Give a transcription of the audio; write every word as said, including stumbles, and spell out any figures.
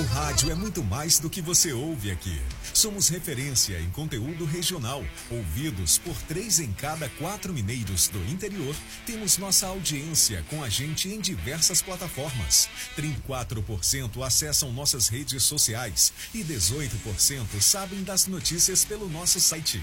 rádio é muito mais do que você ouve aqui. Somos referência em conteúdo regional, ouvidos por três em cada quatro mineiros do interior. Temos nossa audiência com a gente em diversas plataformas. trinta e quatro por cento acessam nossas redes sociais e dezoito por cento sabem das notícias pelo nosso site.